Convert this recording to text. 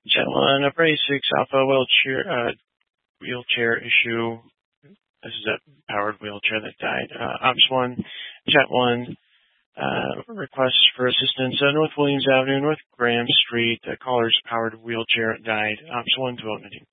Jet 1, upper A6 Alpha wheelchair issue. This is a powered wheelchair that died. Ops 1, Jet 1, request for assistance. North Williams Avenue, North Graham Street. The caller's powered wheelchair died. Ops 1 to vote.